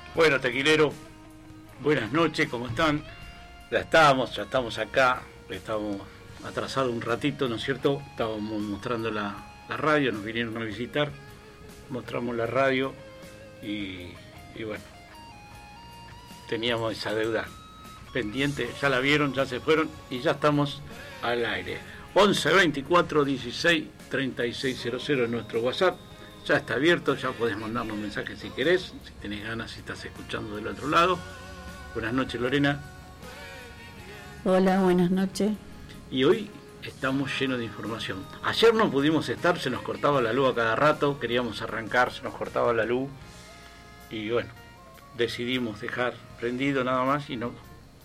Bueno, tequilero, buenas noches, ¿cómo están? Ya estamos acá, estamos atrasados un ratito, ¿no es cierto? Estábamos mostrando la radio, nos vinieron a visitar, mostramos la radio y bueno, teníamos esa deuda pendiente, ya la vieron, ya se fueron y ya estamos al aire. 11 24 16 36 00 es nuestro WhatsApp. Ya está abierto, ya podés mandarnos mensajes si querés, si tenés ganas, si estás escuchando del otro lado. Buenas noches, Lorena. Hola, buenas noches. Y hoy estamos llenos de información. Ayer no pudimos estar, se nos cortaba la luz a cada rato, queríamos arrancar, se nos cortaba la luz. Y bueno, decidimos dejar prendido nada más y no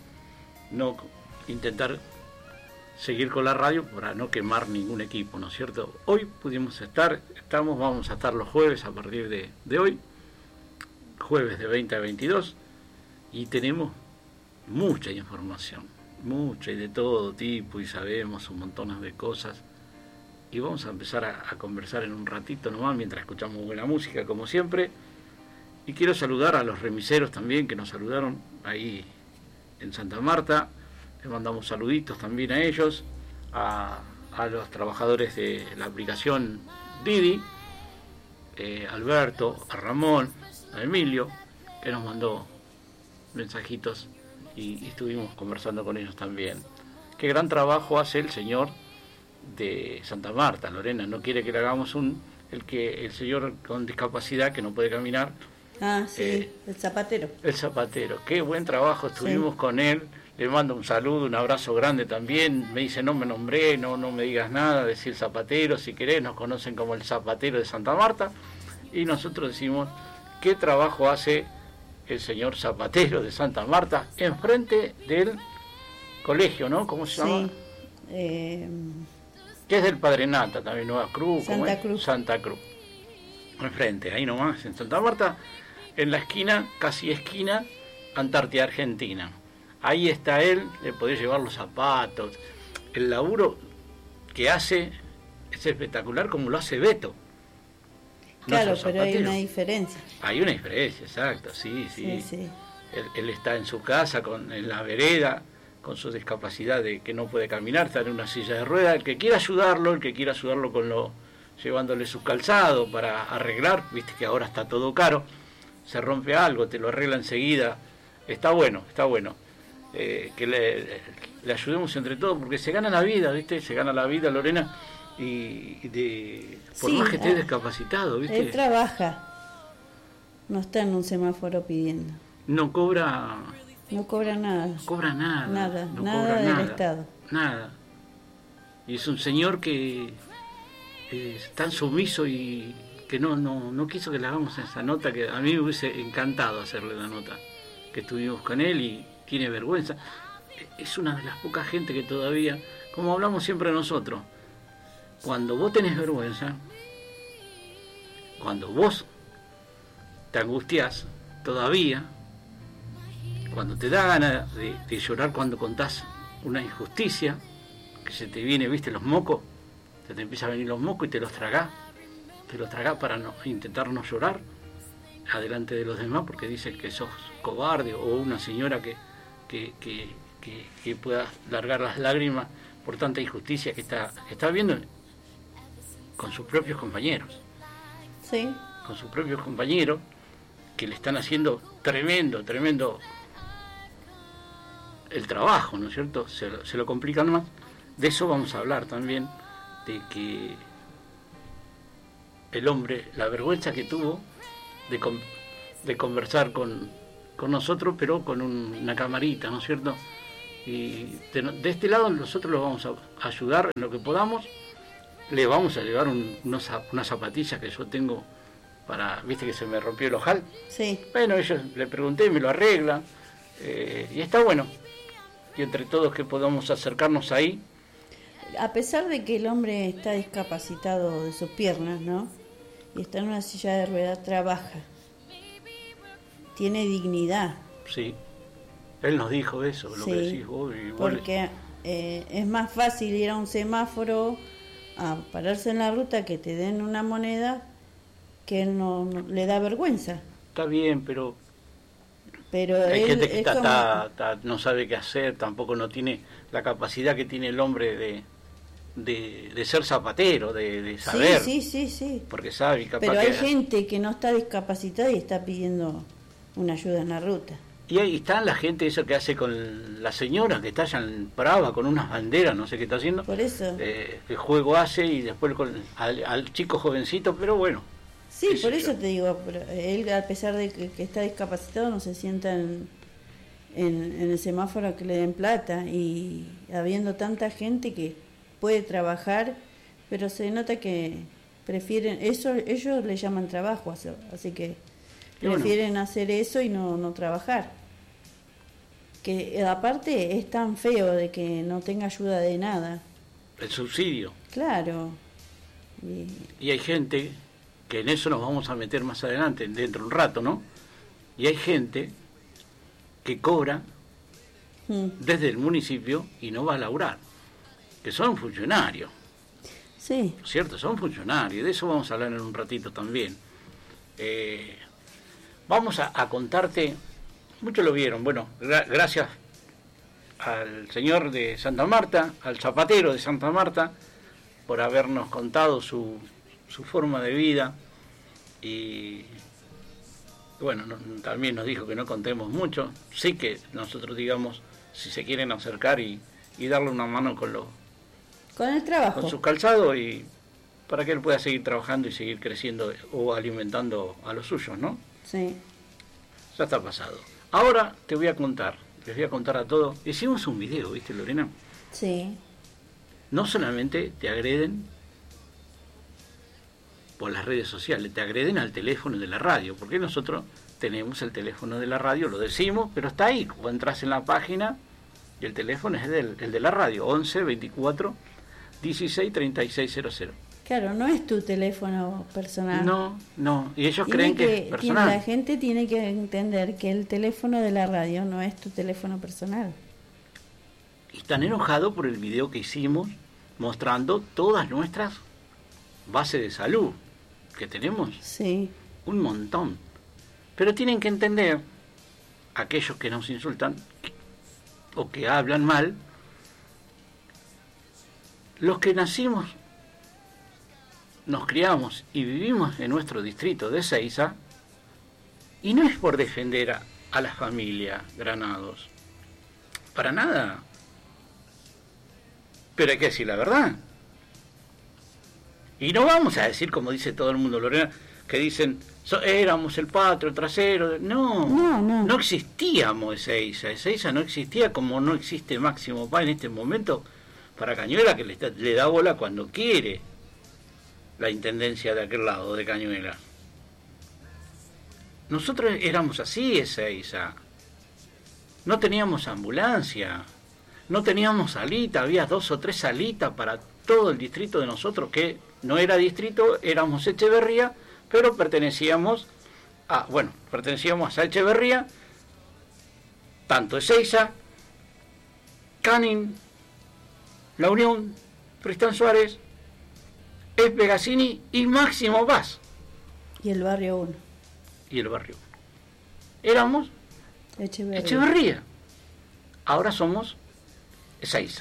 intentar seguir con la radio para no quemar ningún equipo, ¿no es cierto? Hoy pudimos estar, vamos a estar los jueves a partir de hoy, jueves de 20 a 22, y tenemos mucha información, mucha y de todo tipo, y sabemos un montón de cosas, y vamos a empezar a conversar en un ratito nomás, mientras escuchamos buena música, como siempre, y quiero saludar a los remiseros también, que nos saludaron ahí en Santa Marta. Les mandamos saluditos también a ellos, a los trabajadores de la aplicación Didi, Alberto, a Ramón, a Emilio, que nos mandó mensajitos y estuvimos conversando con ellos también. Qué gran trabajo hace el señor de Santa Marta, Lorena. No quiere que le hagamos el señor con discapacidad que no puede caminar. Ah, sí, el zapatero. El zapatero, qué buen trabajo, estuvimos con él. Le mando un saludo, un abrazo grande también. Me dice, no me nombré, no me digas nada, decir zapatero, si querés, nos conocen como el zapatero de Santa Marta. Y nosotros decimos, ¿qué trabajo hace el señor zapatero de Santa Marta enfrente del colegio, ¿no? ¿Cómo se llama? Que es del Padre Nata, también Nueva Cruz. Santa Cruz. Santa Cruz. Enfrente, ahí nomás, en Santa Marta, en la esquina, casi esquina, Antártida Argentina. Ahí está él, le podés llevar los zapatos. El laburo que hace es espectacular como lo hace Beto. Claro, pero hay una diferencia. Hay una diferencia, exacto, sí. Él está en su casa, en la vereda, con su discapacidad de que no puede caminar, está en una silla de ruedas. El que quiera ayudarlo llevándole su calzado para arreglar, viste que ahora está todo caro, se rompe algo, te lo arregla enseguida. Está bueno. Que le ayudemos entre todos, porque se gana la vida, ¿viste? Se gana la vida, Lorena, por más que esté discapacitado, ¿viste? Él trabaja, no está en un semáforo pidiendo. No cobra nada. Nada del Estado. Nada. Y es un señor que es tan sumiso y que no quiso que le hagamos esa nota, que a mí me hubiese encantado hacerle la nota, que estuvimos con él y tiene vergüenza. Es una de las pocas gente que todavía, como hablamos siempre nosotros, cuando vos tenés vergüenza, cuando vos te angustiás todavía, cuando te da ganas de llorar cuando contás una injusticia, que se te viene, viste, los mocos, se te empieza a venir los mocos y te los tragás para intentar no llorar adelante de los demás, porque dices que sos cobarde, o una señora que pueda largar las lágrimas por tanta injusticia que está viendo con sus propios compañeros. Sí. Con sus propios compañeros que le están haciendo tremendo el trabajo, ¿no es cierto? Se lo complican más. De eso vamos a hablar también, de que el hombre, la vergüenza que tuvo de conversar con nosotros, pero con una camarita, ¿no es cierto? Y de este lado nosotros lo vamos a ayudar en lo que podamos. Le vamos a llevar unas zapatillas que yo tengo viste que se me rompió el ojal. Sí. Bueno, ellos le pregunté, me lo arreglan, y está bueno. Y entre todos que podamos acercarnos ahí. A pesar de que el hombre está discapacitado de sus piernas, ¿no? Y está en una silla de ruedas, trabaja. Tiene dignidad. Sí. Él nos dijo eso, lo que decís vos. Porque es más fácil ir a un semáforo a pararse en la ruta que te den una moneda que él no le da vergüenza. Está bien, pero Pero Hay él gente que es como... no sabe qué hacer, tampoco no tiene la capacidad que tiene el hombre de ser zapatero, de saber, Sí. porque sabe y capaz Pero hay que... gente que no está discapacitada y está pidiendo una ayuda en la ruta. Y ahí está la gente eso que hace con la señora que estallan brava con unas banderas, no sé qué está haciendo. Por eso. ¿Qué juego hace? Y después al chico jovencito, pero bueno. Sí, por eso te digo, pero él a pesar de que está discapacitado no se sienta en el semáforo que le den plata, y habiendo tanta gente que puede trabajar, pero se nota que prefieren, eso ellos le llaman trabajo, así que prefieren hacer eso y no trabajar. Que aparte es tan feo de que no tenga ayuda de nada. El subsidio. Claro. Y hay gente, que en eso nos vamos a meter más adelante, dentro de un rato, ¿no? Y hay gente que cobra desde el municipio y no va a laburar, que son funcionarios. Sí. ¿Cierto? Son funcionarios, de eso vamos a hablar en un ratito también. Vamos a contarte, muchos lo vieron, bueno, gracias al señor de Santa Marta, al zapatero de Santa Marta, por habernos contado su forma de vida, y bueno, también nos dijo que no contemos mucho, sí que nosotros digamos, si se quieren acercar y darle una mano con el trabajo, con su calzado, y para que él pueda seguir trabajando y seguir creciendo o alimentando a los suyos, ¿no? Sí. Ya está pasado. Ahora les voy a contar a todos. Hicimos un video, ¿viste, Lorena? Sí. No solamente te agreden por las redes sociales, te agreden al teléfono de la radio, porque nosotros tenemos el teléfono de la radio, lo decimos, pero está ahí. Cuando entras en la página, y el teléfono es el de la radio, 11 24 16 3600. Claro, no es tu teléfono personal. No, y ellos creen que es personal. La gente tiene que entender que el teléfono de la radio no es tu teléfono personal. Y están enojados por el video que hicimos mostrando todas nuestras bases de salud, que tenemos un montón. Pero tienen que entender, aquellos que nos insultan o que hablan mal, los que nacimos, nos criamos y vivimos en nuestro distrito de Ezeiza, y no es por defender a la familia Granados, para nada, pero hay que decir la verdad. Y no vamos a decir, como dice todo el mundo, Lorena, que dicen, éramos el patio trasero. No existíamos Ezeiza. Ezeiza no existía, como no existe Máximo Paz en este momento para Cañuela, que le da bola cuando quiere la intendencia de aquel lado, de Cañuela. Nosotros éramos así, Ezeiza. No teníamos ambulancia, no teníamos salita, había 2 o 3 salitas para todo el distrito de nosotros, que no era distrito, éramos Echeverría, pero pertenecíamos a Echeverría, tanto Ezeiza, Canning, La Unión, Tristán Suárez, Pegasini y Máximo Paz. Y el barrio 1. Éramos Echeverría. Ahora somos Ezeiza.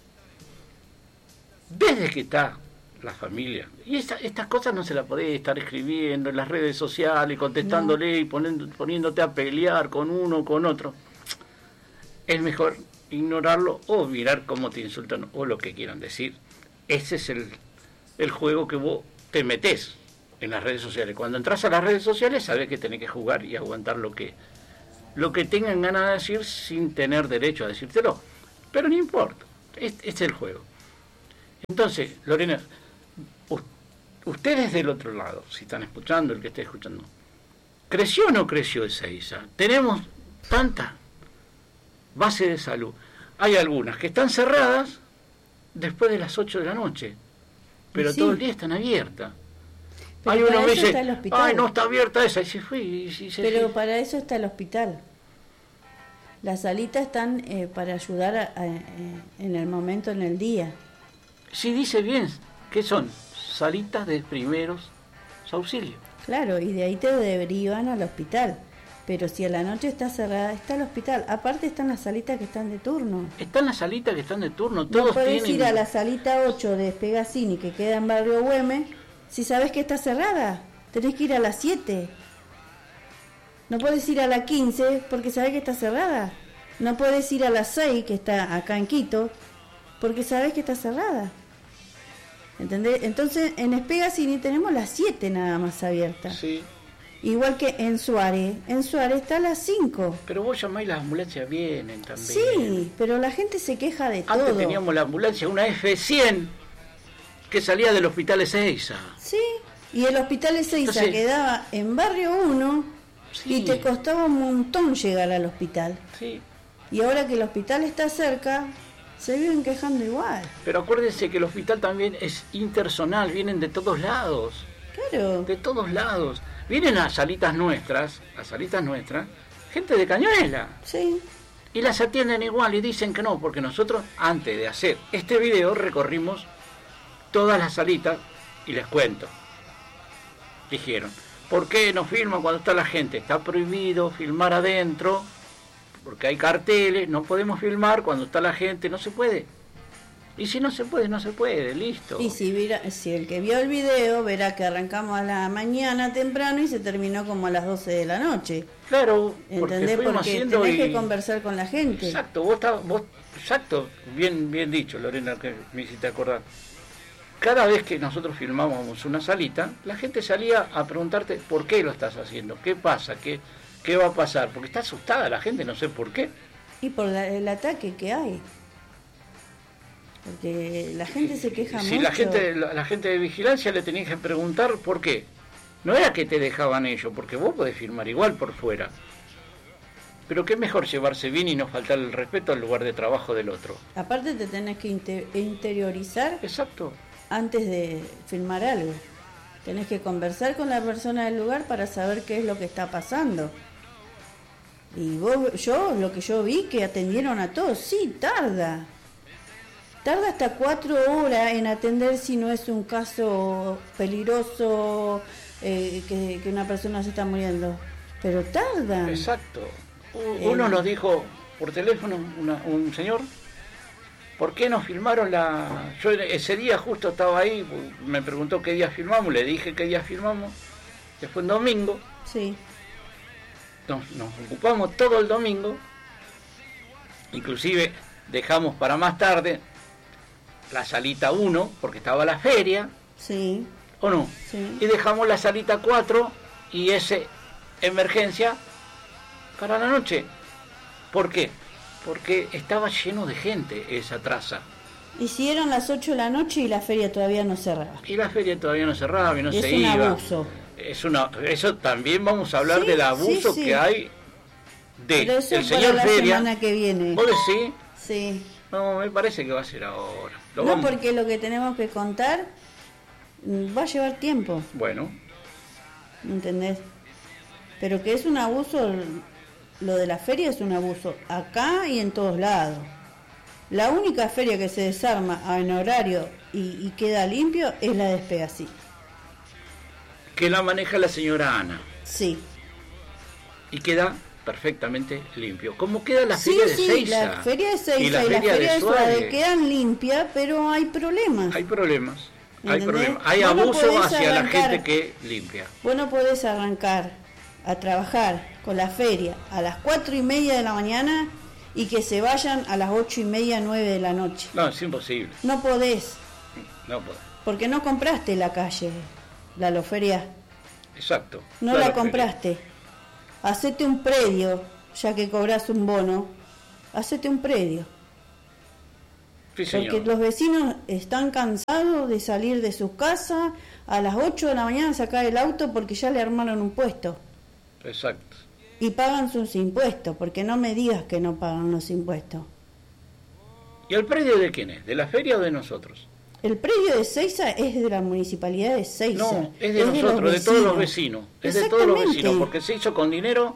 Desde que está la familia, y estas cosas no se las podés estar escribiendo en las redes sociales, contestándole y poniéndote a pelear con uno o con otro. Es mejor ignorarlo o mirar cómo te insultan o lo que quieran decir. Ese es el juego que vos te metés en las redes sociales. Cuando entras a las redes sociales sabés que tenés que jugar y aguantar lo que tengan ganas de decir sin tener derecho a decírtelo. Pero no importa, este es el juego. Entonces, Lorena, ustedes del otro lado, si están escuchando, el que esté escuchando, ¿creció o no creció Ezeiza? Tenemos tantas bases de salud. Hay algunas que están cerradas después de las 8 de la noche, pero todo el día están abiertas. Pero hay uno que dice, ay, no está abierta esa, y se fue. Pero para eso está el hospital. Las salitas están para ayudar en el momento, en el día. Sí, dice bien, ¿qué son? Salitas de primeros auxilios. Claro, y de ahí te derivan al hospital. Pero si a la noche está cerrada, está el hospital. Aparte están las salitas que están de turno. Están las salitas que están de turno, No todos podés tienen... ir a la salita 8 de Espegacini, que queda en Barrio Güemes, si sabés que está cerrada. Tenés que ir a las 7. No podés ir a la 15 porque sabés que está cerrada. No podés ir a la 6, que está acá en Quito, porque sabés que está cerrada. ¿Entendés? Entonces en Espegacini tenemos las 7 nada más abiertas. Sí. Igual que en Suárez está a las 5. Pero vos llamás y las ambulancias vienen también. Sí, pero la gente se queja de todo. Antes teníamos la ambulancia, una F100, que salía del hospital Ezeiza. Sí, y el hospital Ezeiza Entonces, quedaba en Barrio 1 sí, y te costaba un montón llegar al hospital. sí. Y ahora que el hospital está cerca, se viven quejando igual. Pero acuérdense que el hospital también es interzonal, vienen de todos lados. Claro. De todos lados. Vienen a salitas nuestras, gente de Cañuela. Sí. Y las atienden igual y dicen que no, porque nosotros, antes de hacer este video, recorrimos todas las salitas y les cuento. Dijeron, ¿por qué no filman cuando está la gente? Está prohibido filmar adentro, porque hay carteles, no podemos filmar cuando está la gente, no se puede. Y si no se puede, no se puede, listo. Y si el que vio el video verá que arrancamos a la mañana temprano y se terminó como a las 12 de la noche. Claro, ¿entendés? Porque tenés que conversar con la gente. Exacto, exacto, bien dicho, Lorena, que me hiciste acordar. Cada vez que nosotros filmábamos una salita, la gente salía a preguntarte por qué lo estás haciendo, qué pasa, qué va a pasar, porque está asustada la gente, no sé por qué. Y por el ataque que hay. Porque la gente se queja mucho. Si la gente de vigilancia le tenías que preguntar por qué. No era que te dejaban ellos, porque vos podés filmar igual por fuera. Pero qué mejor llevarse bien y no faltar el respeto al lugar de trabajo del otro. Aparte te tenés que interiorizar. Exacto. Antes de filmar algo. Tenés que conversar con la persona del lugar para saber qué es lo que está pasando. Y lo que yo vi, que atendieron a todos, sí, tarda hasta 4 horas en atender si no es un caso peligroso, que una persona se está muriendo. Pero tarda. Exacto. Uno nos dijo por teléfono, un señor, ¿por qué no filmaron la...? Yo ese día justo estaba ahí, me preguntó qué día filmamos, le dije qué día filmamos, que fue un domingo. Sí. Nos ocupamos todo el domingo, inclusive dejamos para más tarde la salita 1, porque estaba la feria, sí, ¿o no? Sí. Y dejamos la salita 4 y ese emergencia para la noche. ¿Por qué? Porque estaba lleno de gente esa traza. Hicieron las 8 de la noche y la feria todavía no cerraba. Y la feria todavía no cerraba y no se iba. Es un abuso. Eso también vamos a hablar sí, del abuso sí. que hay Pero eso el señor para la Feria. Semana que viene. ¿Vos decís? Sí. No, me parece que va a ser ahora. Porque lo que tenemos que contar va a llevar tiempo. Bueno. ¿Entendés? Pero que es un abuso, lo de la feria es un abuso, acá y en todos lados. La única feria que se desarma en horario y queda limpio es la de Espegacini. Que la maneja la señora Ana. Sí. Y queda perfectamente limpio. Como queda la feria de Ezeiza. La feria de Ezeiza y la feria de Suárez quedan limpias, pero hay problemas. Hay problemas. ¿Entendés? Hay Vos no abuso podés hacia la arrancar, gente que limpia. Vos no podés arrancar a trabajar con la feria a las 4:30 de la mañana y que se vayan a las 8:30, 9 de la noche. No, es imposible. No podés. No podés. Porque no compraste la calle, la loferia. Exacto. No la compraste. Hacete un predio, ya que cobras un bono. Hacete un predio. Sí, señor. Porque los vecinos están cansados de salir de sus casas a las 8 de la mañana a sacar el auto porque ya le armaron un puesto. Exacto. Y pagan sus impuestos, porque no me digas que no pagan los impuestos. ¿Y el predio de quién es? ¿De la feria o de nosotros? El predio de Ezeiza es de la municipalidad de Ezeiza. No, es de nosotros, de todos los vecinos. Es de todos los vecinos, porque se hizo con dinero,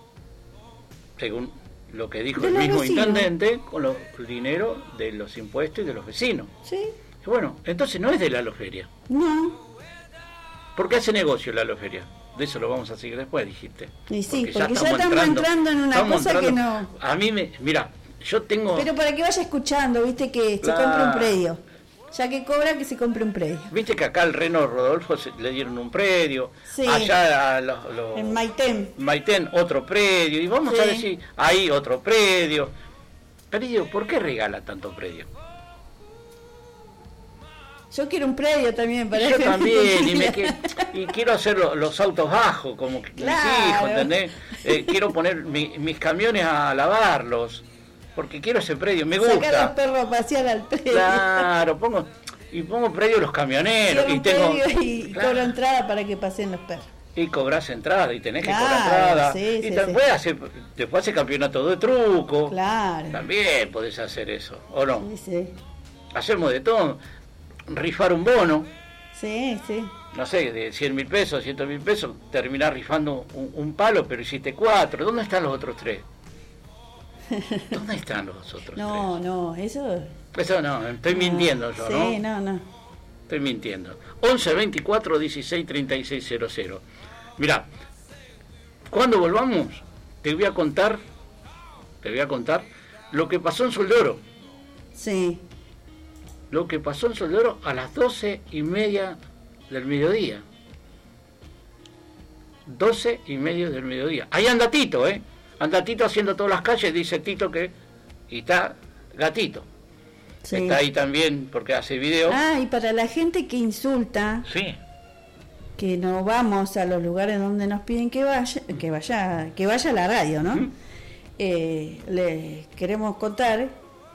según lo que dijo el mismo intendente, con el dinero de los impuestos y de los vecinos. Sí. Y bueno, entonces no es de la loferia. No. ¿Por qué hace negocio la loferia? De eso lo vamos a seguir después, dijiste. Y sí, porque ya estamos entrando en una cosa que no... A mí mira, yo tengo... Pero para que vaya escuchando, viste, que se compre un predio. Ya que cobra, que se compre un predio. Viste que acá al Reno Rodolfo le dieron un predio. Sí. Allá en Maitén otro predio. Y vamos a decir, ahí otro predio. Pero digo, ¿por qué regala tanto predio? Yo quiero un predio también para... Yo también, y quiero hacer los autos bajos, como mis hijos, ¿entendés? Quiero poner mis camiones a lavarlos, porque quiero ese predio, me gusta. Sacar a los perros a pasear al predio. Claro, pongo predio los camioneros. Y cobro entrada para que pasen los perros. Y cobras entrada, y tenés que cobrar entrada. Y después hace campeonato de truco. Claro. También podés hacer eso, ¿o no? Sí. Hacemos de todo. Rifar un bono. Sí. No sé, de 100.000 pesos, 100.000 pesos, terminás rifando un palo, pero hiciste 4. ¿Dónde están los otros 3? ¿Dónde están los otros 3? No, eso no, estoy mintiendo yo, ¿no? Sí, no. Estoy mintiendo. 11 24 16 36 00. Mirá, cuando volvamos, te voy a contar lo que pasó en Sol de Oro. Sí. Lo que pasó en Sol de Oro a las 12:30 del mediodía. 12:30 del mediodía. Ahí anda Tito, Anda Tito haciendo todas las calles, dice Tito que... Y está Gatito. Sí. Está ahí también porque hace video. Y para la gente que insulta... Sí. Que no vamos a los lugares donde nos piden que vaya a la radio, ¿no? ¿Mm? Les queremos contar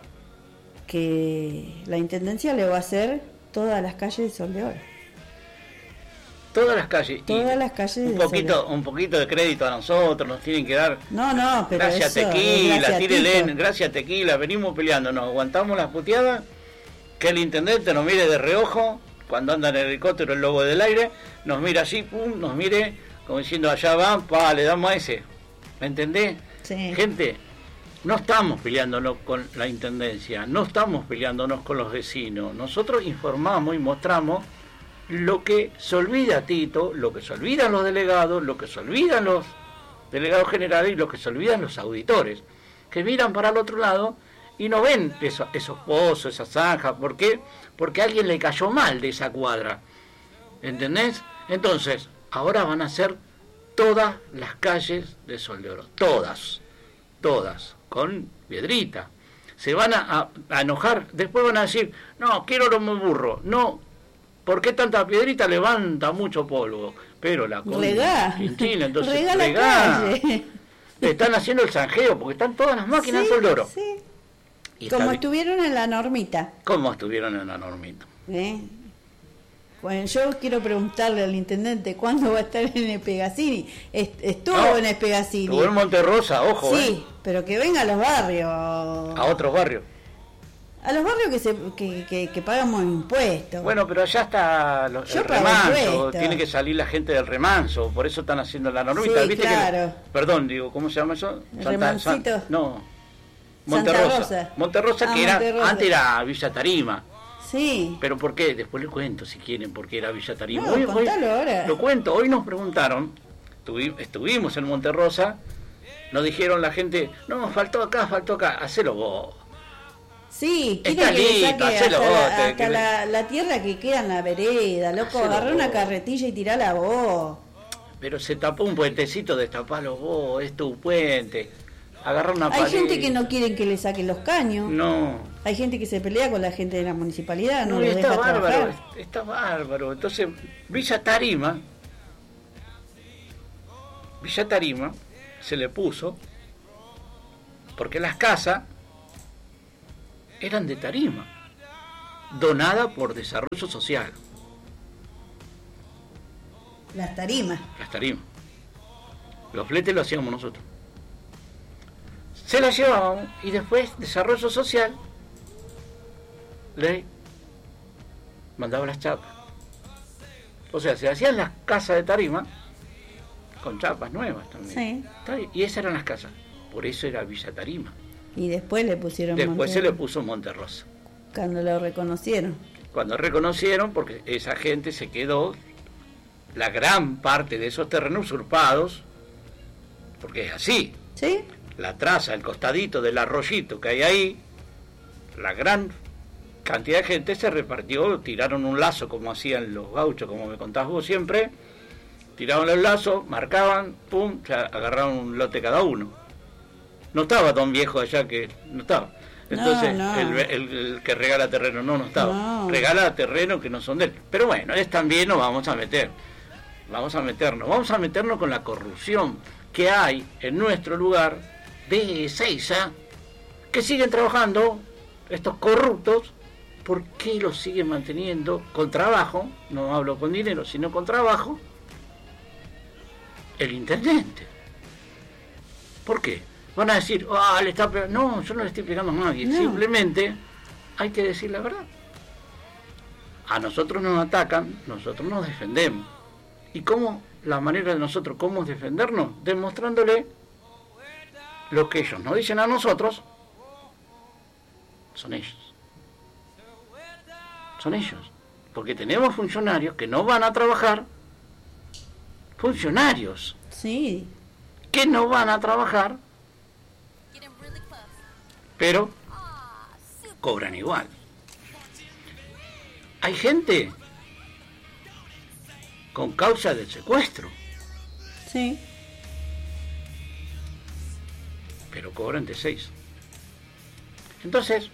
que la Intendencia le va a hacer todas las calles de Sol de Oro. Todas las calles. Todas las calles de Sol de Oro. Un poquito de crédito a nosotros, nos tienen que dar. No, pero gracias eso, Tequila, tírelen, gracias Tequila, venimos peleando, nos aguantamos las puteadas, que el intendente nos mire de reojo, cuando anda en el helicóptero el lobo del aire, nos mira así, nos mire, como diciendo allá va, le damos a ese. ¿Me entendés? Sí. Gente, no estamos peleándonos con la Intendencia, no estamos peleándonos con los vecinos. Nosotros informamos y mostramos lo que se olvida Tito, lo que se olvidan los delegados, lo que se olvidan los delegados generales y lo que se olvidan los auditores, que miran para el otro lado y no ven esos pozos, esas zanjas. ¿Por qué? Porque a alguien le cayó mal de esa cuadra. ¿Entendés? Entonces, ahora van a ser todas las calles de Sol de Oro. Todas, con piedrita. Se van a enojar, después van a decir, no, quiero los burros. No, ¿por qué tanta piedrita? Levanta mucho polvo. Pero la Chinchina, entonces regá. Están haciendo el zanjeo, porque están todas las máquinas en Sol de Oro. Sí. Como estuvieron en la normita. Bueno, yo quiero preguntarle al intendente cuándo va a estar en Espegacini. Estuvo en Espegacini. Estuvo en Monterrosa, ojo. Sí, pero que venga a los barrios. A otros barrios. A los barrios que pagamos impuestos. Bueno, pero allá está el remanso. Tiene que salir la gente del remanso. Por eso están haciendo la normita. Sí, ¿viste? Claro. Perdón, ¿cómo se llama eso? Remancito. Monterrosa. Monterrosa, que antes era Villa Tarima. Sí. ¿Pero por qué? Después les cuento, si quieren, por qué era Villa Tarima. No, contalo ahora. Lo cuento. Hoy nos preguntaron, estuvimos en Monterrosa, nos dijeron la gente, no, faltó acá, hacelo vos. Sí, quieren que le saque hasta la tierra que queda en la vereda, loco, agarrá una carretilla y tirala vos. Pero se tapó un puentecito, destapalo vos, es tu puente. Agarrar una pared. Hay gente que no quieren que le saquen los caños. No. Hay gente que se pelea con la gente de la municipalidad, no les está deja bárbaro, trabajar. Está bárbaro. Entonces, Villa Tarima se le puso porque las casas eran de Tarima, donada por Desarrollo Social. Las tarimas. Los fletes lo hacíamos nosotros. Se las llevábamos y después Desarrollo Social le mandaba las chapas. O sea, se hacían las casas de Tarima con chapas nuevas también. Sí. Y esas eran las casas. Por eso era Villa Tarima. Y después le pusieron se le puso Monterrosa. Cuando lo reconocieron. Porque esa gente se quedó la gran parte de esos terrenos usurpados, porque es así. ¿Sí? La traza, el costadito del arroyito que hay ahí, la gran cantidad de gente se repartió, tiraron un lazo como hacían los gauchos, como me contás vos siempre, tiraban el lazo, marcaban, pum, se agarraron un lote cada uno. No estaba Don Viejo allá, que no estaba. Entonces, no. El que regala terreno no estaba. No. Regala terreno que no son de él. Pero bueno, es también nos vamos a meter. Vamos a meternos con la corrupción que hay en nuestro lugar de Ezeiza, que siguen trabajando, estos corruptos. ¿Por qué los siguen manteniendo con trabajo? No hablo con dinero, sino con trabajo. El intendente. ¿Por qué? Van a decir, le está pegando. No, yo no le estoy pegando a nadie. No. Simplemente hay que decir la verdad. A nosotros nos atacan, nosotros nos defendemos. ¿Y cómo? La manera de nosotros, ¿cómo defendernos? Demostrándole lo que ellos nos dicen a nosotros, son ellos. Son ellos. Porque tenemos funcionarios que no van a trabajar, funcionarios Sí. que no van a trabajar, pero cobran igual. Hay gente con causa de secuestro, Sí. pero cobran de 6. Entonces,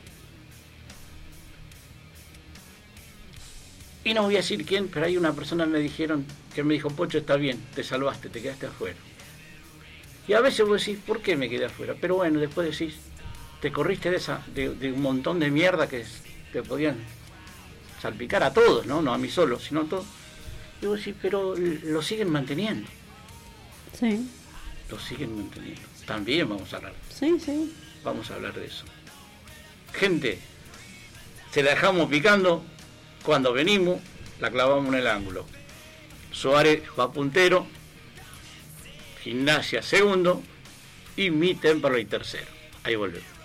y no voy a decir quién, pero hay una persona que me dijo, Pocho, está bien, te salvaste, te quedaste afuera. Y a veces vos decís, ¿por qué me quedé afuera? Pero bueno, después decís, te corriste de un montón de mierda que te podían salpicar a todos, ¿no? No a mí solo, sino a todos. Y vos decís, pero lo siguen manteniendo. Sí. Lo siguen manteniendo. También vamos a hablar. Sí, sí. Vamos a hablar de eso. Gente, se la dejamos picando. Cuando venimos, la clavamos en el ángulo. Suárez va puntero, Gimnasia segundo y mi Temperley tercero. Ahí volvemos.